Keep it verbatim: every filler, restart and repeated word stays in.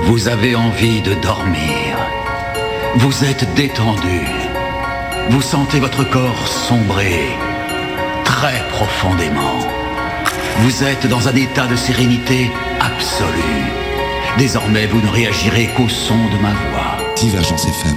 Vous avez envie de dormir. Vous êtes détendu. Vous sentez votre corps sombrer très profondément. Vous êtes dans un état de sérénité absolue. Désormais, vous ne réagirez qu'au son de ma voix. Divergence F M.